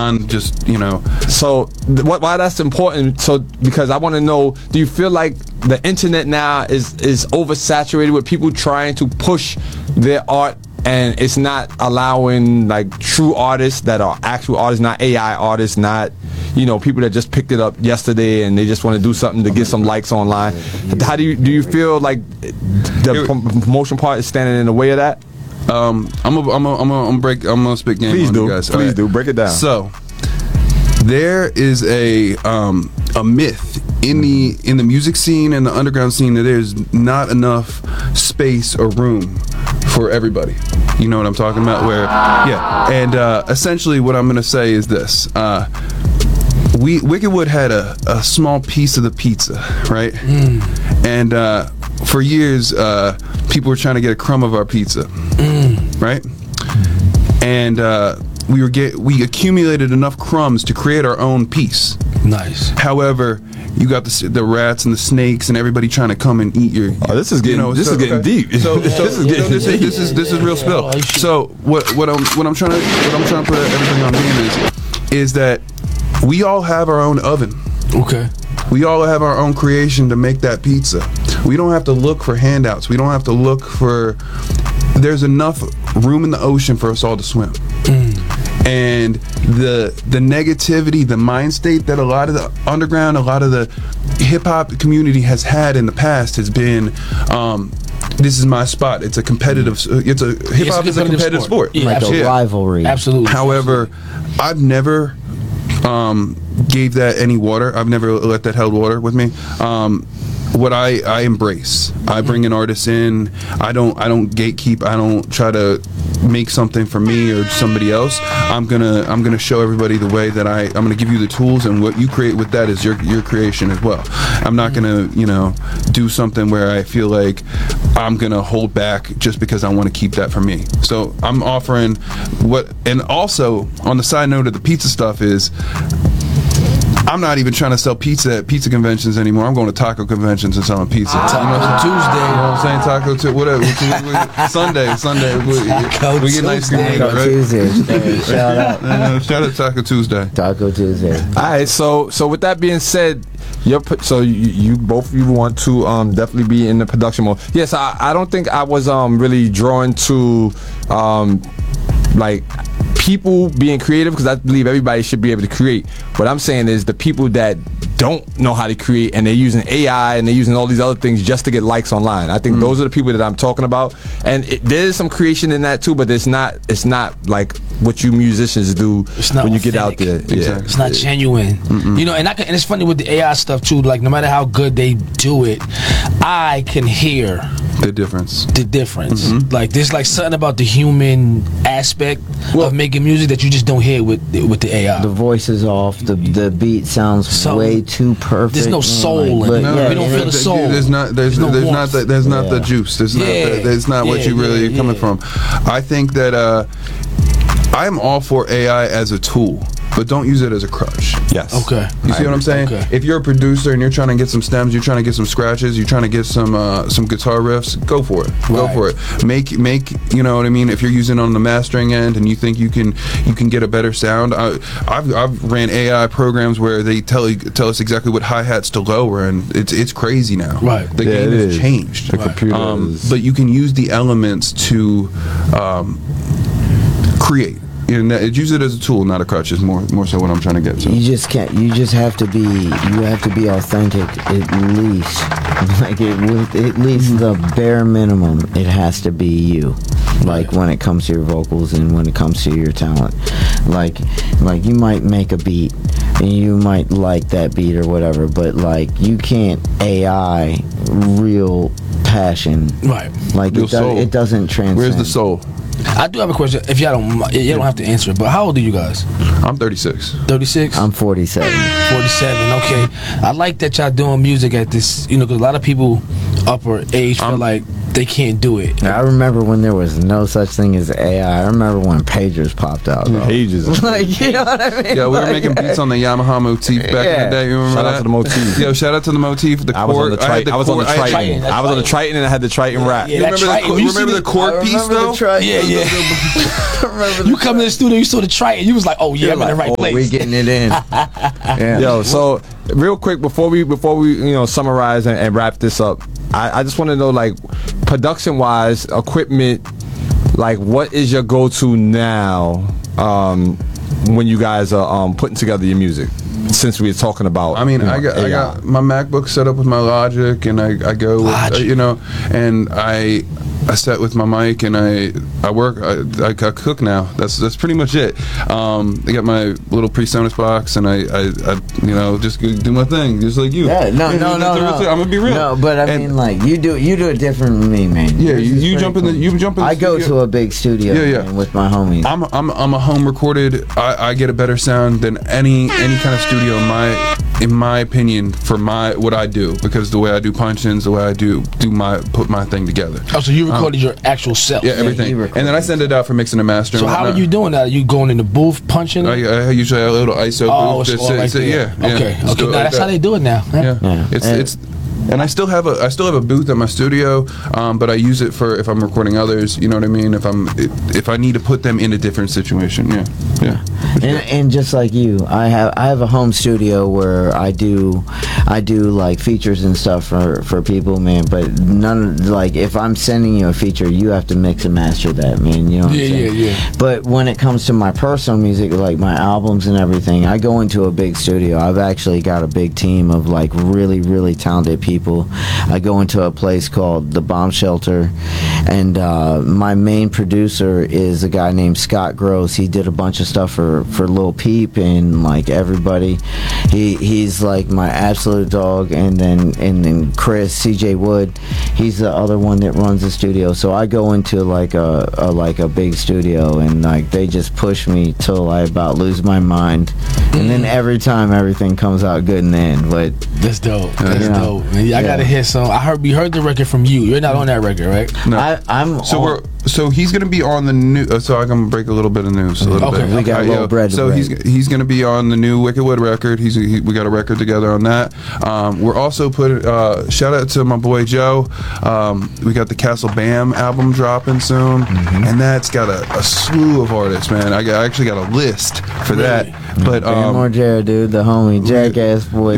just So why that's important? So because I want to know, do you feel like the internet now is oversaturated with people trying to push their art, and it's not allowing like true artists that are actual artists, not AI artists, not people that just picked it up yesterday and they just want to do something to get some likes online? How do you feel like the promotion part is standing in the way of that? I'm gonna spit game Please on do. you guys. Please do. Break it down. So there is a myth in the music scene and the underground scene that there's not enough space or room for everybody. You know what I'm talking about? And essentially what I'm gonna say is this: Wickedwood had a small piece of the pizza, right? And for years, people were trying to get a crumb of our pizza, right? And we accumulated enough crumbs to create our own piece. Nice. However, you got the rats and the snakes and everybody trying to come and eat your. Oh, this is getting getting deep. This is real spill. So what I'm trying to put everything on game is that we all have our own oven. Okay. We all have our own creation to make that pizza. We don't have to look for handouts. We don't have to look for. There's enough room in the ocean for us all to swim. And the negativity, the mind state that a lot of the underground, a lot of the hip hop community has had in the past has been, this is my spot. It's a competitive. Hip hop is a competitive sport. Yeah, like a rivalry. Absolutely. However, I've never gave that any water. I've never let that held water with me. What I embrace, I bring an artist in. I don't gatekeep. I don't try to make something for me or somebody else. I'm gonna show everybody the way that I'm gonna give you the tools, and what you create with that is your creation as well. I'm not gonna do something where I feel like I'm gonna hold back just because I want to keep that for me. So I'm offering and also on the side note of the pizza stuff is, I'm not even trying to sell pizza at pizza conventions anymore. I'm going to taco conventions and selling pizza. Taco Tuesday. You know what I'm saying? Taco Tuesday, whatever. Sunday. We get nice cream, Taco right? Tuesday. Shout out. Shout out Taco Tuesday. Taco Tuesday. All right. So with that being said, you both of you want to definitely be in the production mode. Yes, I don't think I was really drawn to like people being creative, because I believe everybody should be able to create. What I'm saying is the people that don't know how to create and they're using AI and they're using all these other things just to get likes online. I think those are the people that I'm talking about. And there's some creation in that too, but it's not like what you musicians do when you get out there. Exactly. It's not genuine. And it's funny with the AI stuff too. Like no matter how good they do it, I can hear the difference. Like there's like something about the human aspect of making music that you just don't hear with the AI. The voice is off. The beat sounds way too perfect. There's no soul in it. We don't feel the soul. There's not the juice. There's not what you really are coming from. I think that I'm all for AI as a tool, but don't use it as a crutch. Yes. Okay. You see what I'm saying? Okay. If you're a producer and you're trying to get some stems, you're trying to get some scratches, you're trying to get some guitar riffs, go for it. Go for it. Make you know what I mean? If you're using it on the mastering end and you think you can get a better sound, I've ran AI programs where they tell us exactly what hi-hats to lower, and it's crazy now. Right. The game has changed. The computer but you can use the elements to create. Use it as a tool, not a crutch. Is more so what I'm trying to get to. You just can't. You just have to be. You have to be authentic at least. Like at least the bare minimum. It has to be you. Like when it comes to your vocals and when it comes to your talent. Like you might make a beat and you might like that beat or whatever, but like you can't AI real passion. Right. Like it doesn't transcend. Where's the soul? I do have a question. If y'all don't have to answer it, but how old are you guys? I'm 36. 36? I'm 47. 47, okay. I like that y'all doing music at this, because a lot of people upper age feel like they can't do it. I remember when there was no such thing as AI. I remember when pagers popped out. Though. Pages. Like, you know what I mean? Yeah, we were Like, making beats on the Yamaha Motif back in Yeah. the day. You remember Shout out that? to the Motif. Yo, shout out to the Motif. The I was on the chord. I had Triton. I was on the chord- I had- Triton. Triton. I was on the Triton and I had the Triton rap. Yeah, You that remember Triton. the, You remember see the the- chord I piece remember though? the Triton. Yeah, yeah. I remember You come in the studio, you saw the Triton, you was like, oh yeah, I'm in the right place. We getting it in. Yeah. Yo, so real quick before we summarize and wrap this up, I just want to know, like, production wise, equipment, like, what is your go to now when you guys are putting together your music? Since we were talking about, I mean, you know, I got my MacBook set up with my Logic, and I go with, Logic. and I set with my mic, and I work. I cook now. That's pretty much it. I got my little PreSonus box, and I just do my thing, just like you. Yeah, no. I'm gonna be real. No, but I And- mean, like, you do it different than me, man. Yeah, Yours is you pretty jump in the cool. I go studio. to a big studio, Yeah. man, with my homies. I'm a home recorded. I get a better sound than any kind of studio in my opinion for what I do, because the way I do punch-ins, the way I put my thing together. Oh, so you recorded your actual self. Yeah, everything. you And then I send it out for mixing and mastering. So how are you doing that? Are you going in the booth punching? I usually have a little ISO Oh, booth. it's all right there. Yeah. Okay. Just do Okay. it Now like that's that. how they do it now. Yeah. Yeah. It's and I still have a booth at my studio, but I use it for if I'm recording others. You know what I mean? If I need to put them in a different situation. Yeah. And just like you, I have a home studio where I do like features and stuff for people, man. But like if I'm sending you a feature, you have to mix and master that, man. You know what I'm saying? Yeah. But when it comes to my personal music, like my albums and everything, I go into a big studio. I've actually got a big team of like really, really talented people. I go into a place called the Bomb Shelter, and my main producer is a guy named Scott Gross. He did a bunch of stuff for Lil Peep and like everybody. He's like my absolute dog, and then Chris CJ Wood, he's the other one that runs the studio. So I go into like a big studio, and like they just push me till I about lose my mind, and then every time everything comes out good in the end. But That's dope. That's Yeah. dope. Man, I gotta hear some. We heard the record from you. You're not on that record, right? No. I'm So he's gonna be on the new. So I'm gonna break a little bit of news. A little Okay. bit. We got a little bread to So break. he's gonna be on the new Wickedwood record. We got a record together on that. We're also putting shout out to my boy Joe. We got the Castle Bam album dropping soon, and that's got a slew of artists, man. I actually got a list for that. But Bam Margera, dude, the homie, Jackass boy.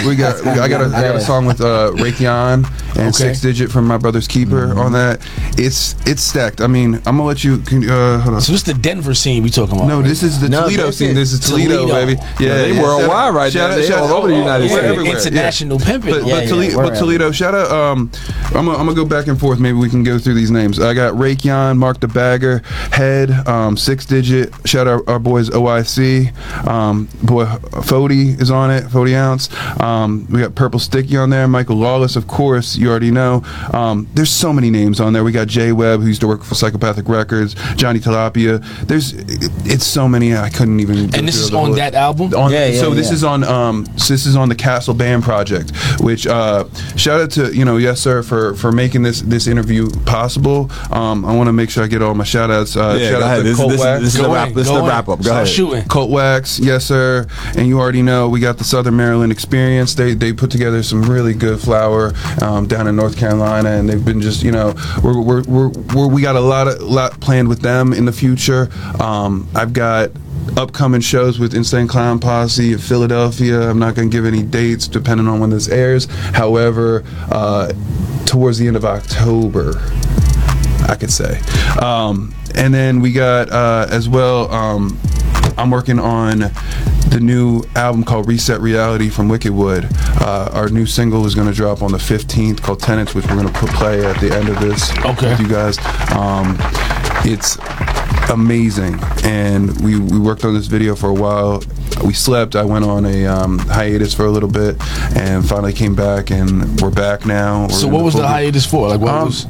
I got a song with Raytheon and Okay. 6 Digit from My Brother's Keeper on that. It's stacked. I mean, I'm gonna let you. Hold on. So this is the Denver scene we talking about. No, right? this is the No, Toledo this scene. is This is Toledo, Toledo. baby. Yeah, they worldwide right now. They all over the United we're States. everywhere, International pimping. But, Yeah, but, Toledo, we're but Toledo, shout out. I'm gonna go back and forth. Maybe we can go through these names. I got Raytheon, Mark the Bagger, Head, 6 Digit. Shout out our boys OIC. Boy Fody is on it. 40 ounce. We got Purple Sticky on there. Michael Lawless, of course. You already know. There's so many names on there. We got Jay Webb, who used to work for Psychopathic Records. Johnny Tilapia. It's so many. I couldn't even. go And this through is the on whole- that album. So this is on the Castle Band project, which shout out to Yes Sir for making this interview possible. I want to make sure I get all my shout outs. Shout go out ahead. to This Colt is Wax. the Go wrap. in, This is go the in. wrap up. Go Start ahead. shooting. Colt Wax, Yes Sir, and you already know we got the Southern Maryland Experience. They put together some really good flour down in North Carolina, and they've been just we got a lot planned with them in the future. I've got upcoming shows with Insane Clown Posse in Philadelphia. I'm not going to give any dates depending on when this airs. However, towards the end of October, I could say. And then we got as well, I'm working on the new album called Reset Reality from Wickedwood. Our new single is going to drop on the 15th called Tenants, which we're going to play at the end of this with you guys. It's amazing, and we worked on this video for a while. We slept. I went on a hiatus for a little bit, and finally came back, and we're back now. So what was the hiatus for? Like what was?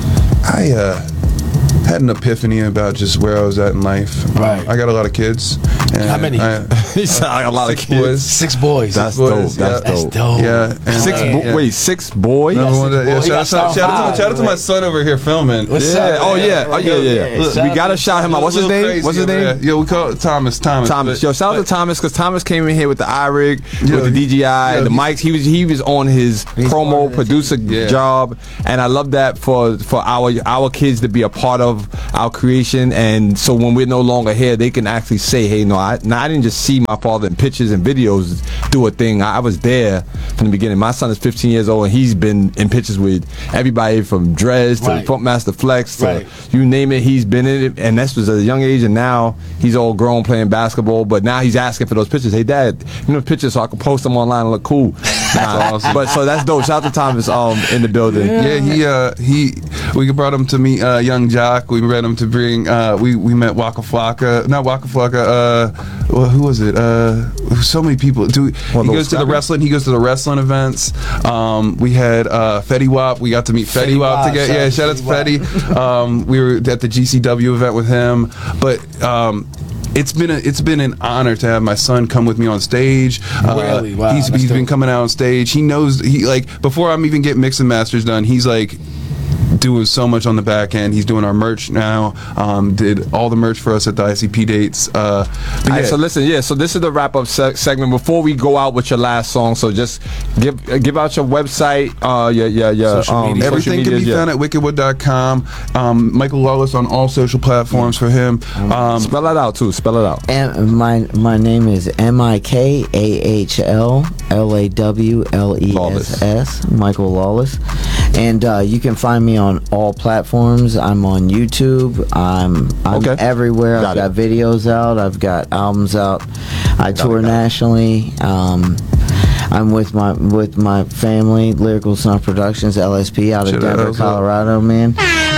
I had an epiphany about just where I was at in life. Right. I got a lot of kids. And How many? He sound like a lot of Six kids. boys. 6 boys. That's boys, dope. That's That's dope. dope. Yeah. And, Wait, 6 boys? Another one that- Boy, he got shout Star out to my son over here filming. What's Yeah. up, Oh man? yeah. Oh yeah. Look, We gotta shout him out. What's his Little name? crazy What's his over name? there. Yeah, we call it Thomas. Thomas. But- Yo, shout out to Thomas because Thomas came in here with the iRig, with the DJI, yeah, the mics. He was on his promo part of the producer Yeah. job, and I love that for our kids to be a part of our creation. And so when we're no longer here, they can actually say, "Hey, no, I didn't just see my father in pictures and videos do a thing. I was there from the beginning." My son is 15 years old, and he's been in pictures with everybody from Drez to Right. Funkmaster Flex to Right. you name it. He's been in it, and this was at a young age, and now he's all grown playing basketball. But now he's asking for those pictures. Hey, Dad, pictures so I can post them online and look cool. Nah, awesome. But so that's dope. Shout out to Thomas in the building. Yeah, we brought him to meet Young Jock. We met him to bring. We met Waka Flocka, not Waka Flocka. Well, who was it? So many people. He goes to the wrestling. He goes to the wrestling events. We had Fetty Wap. We got to meet Fetty Wap together. Yeah, shout out to Fetty. We were at the GCW event with him, but. It's been an honor to have my son come with me on stage. Really? Wow, He's that's been dope. coming out on stage. He knows before I'm even getting mix and masters done. He's like doing so much on the back end. He's doing our merch now. Did all the merch for us at the ICP dates. But All right, so listen, so this is the wrap up segment. Before we go out with your last song, so just give out your website, your Social media. everything can be found at wickedwood.com. Michael Lawless on all social platforms for him. Spell it out too. Spell it out. And my name is MIKAHLLAWLESS, Michael Lawless, and you can find me on all platforms. I'm on YouTube. I'm Okay. everywhere. Got I've got it. videos out. I've got albums out. I tour nationally. I'm with my family, Lyrical Sun Productions LSP out of Shout out, Denver, what's up? Colorado. Man,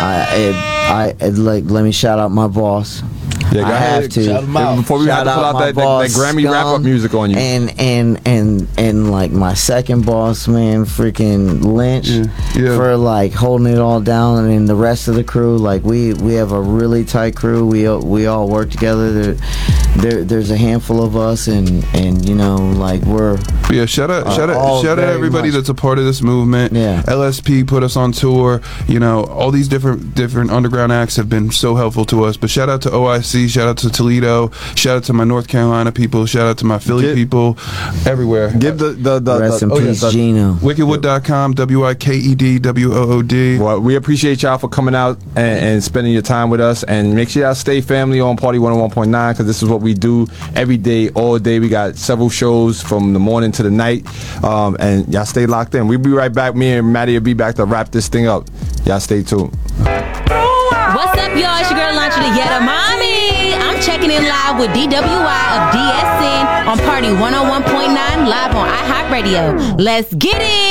let me shout out my boss. Yeah, go I ahead. have to. Shout 'em out. Before we have Shout to pull out my that boss, Grammy wrap up Scum, music on you. and like my second boss, man, freaking Lynch, Yeah. for like holding it all down, and then the rest of the crew, like we have a really tight crew. We all work together. There's a handful of us, and like we're Yeah, shout out all very everybody much. that's a part of this movement. Yeah. LSP put us on tour. All these different underground acts have been so helpful to us. But shout out to OIC, shout out to Toledo, shout out to my North Carolina people, shout out to my Philly people, everywhere. Give the rest in peace, Gino. Wickedwood.com, WIKEDWOOD. Well, we appreciate y'all for coming out and spending your time with us. And make sure y'all stay family on Party 101.9 because this is what we do every day, all day. We got several shows from the morning to the night. And y'all stay locked in. We'll be right back. Me and Maddie will be back to wrap this thing up. Y'all stay tuned. What's up, y'all? It's your girl, Lantra the Yetta Mommy. I'm checking in live with DWI of DSN on Party 101.9 live on iHeartRadio. Let's get it!